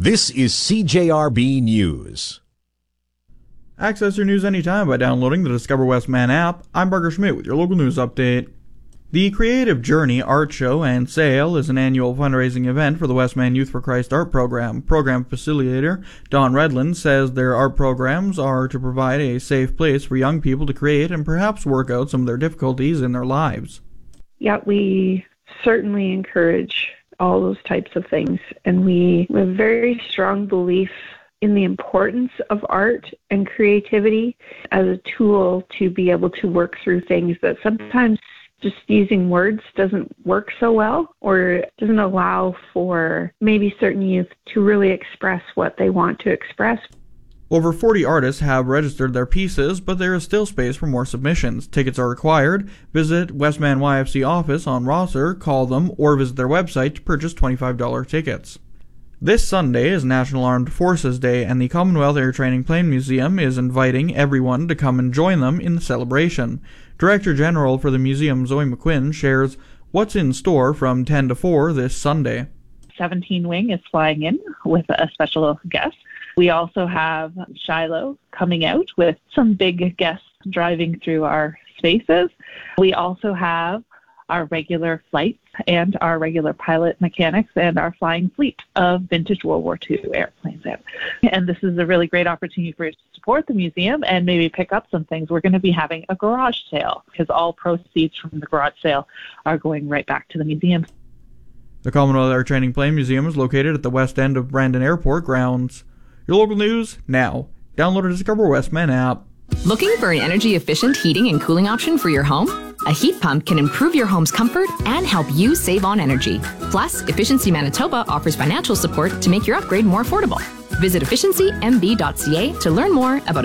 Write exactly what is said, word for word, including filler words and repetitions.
This is C J R B News. Access your news anytime by downloading the Discover Westman app. I'm Parker Schmidt with your local news update. The Creative Journey Art Show and Sale is an annual fundraising event for the Westman Youth for Christ art program. Program facilitator Don Redland says their art programs are to provide a safe place for young people to create and perhaps work out some of their difficulties in their lives. Yeah, we certainly encourage all those types of things, and we have a very strong belief in the importance of art and creativity as a tool to be able to work through things that sometimes just using words doesn't work so well, or doesn't allow for maybe certain youth to really express what they want to express. Over forty artists have registered their pieces, but there is still space for more submissions. Tickets are required. Visit Westman Y F C office on Rosser, call them, or visit their website to purchase twenty-five dollars tickets. This Sunday is National Armed Forces Day, and the Commonwealth Air Training Plane Museum is inviting everyone to come and join them in the celebration. Director General for the museum, Zoe McQuinn, shares what's in store from ten to four this Sunday. seventeen Wing is flying in with a special guest. We also have Shiloh coming out with some big guests driving through our spaces. We also have our regular flights and our regular pilot mechanics and our flying fleet of vintage World War Two airplanes out. And this is a really great opportunity for you to support the museum and maybe pick up some things. We're going to be having a garage sale because all proceeds from the garage sale are going right back to the museum. The Commonwealth Air Training Plane Museum is located at the west end of Brandon Airport grounds. Your local news now. Download the Discover Westman app. Looking for an energy-efficient heating and cooling option for your home? A heat pump can improve your home's comfort and help you save on energy. Plus, Efficiency Manitoba offers financial support to make your upgrade more affordable. Visit efficiency m b dot c a to learn more about